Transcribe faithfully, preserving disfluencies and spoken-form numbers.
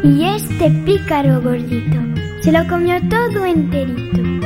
Y este pícaro gordito se lo comió todo enterito.